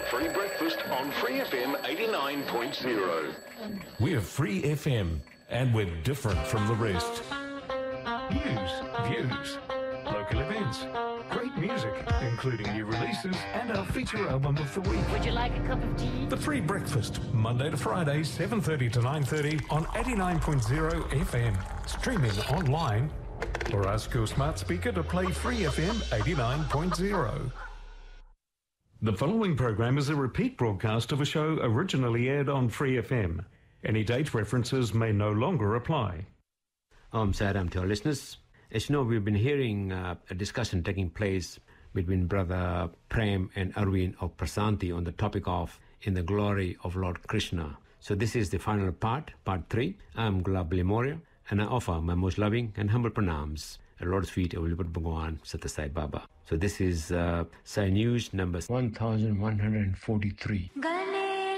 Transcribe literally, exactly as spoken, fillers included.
Free breakfast on Free F M eighty-nine point zero. We're Free F M, and we're different from the rest. News, views, local events, great music, including new releases, and our feature album of the week. Would you like a cup of tea? The Free Breakfast, Monday to Friday, seven thirty to nine thirty on eighty-nine point zero F M. Streaming online, or ask your smart speaker to play Free F M eighty-nine point zero. The following program is a repeat broadcast of a show originally aired on Free F M. Any date references may no longer apply. Om Saram to our listeners. As you know, we've been hearing uh, a discussion taking place between Brother Prem and Arvind of Prasanthi on the topic of In the Glory of Lord Krishna. So this is the final part, part three. I'm Gulab Moria, and I offer my most loving and humble pranams at Lord's feet of Lord Bhagwan Sathya Sai Baba. So this is uh, Sai News number one thousand one hundred forty-three.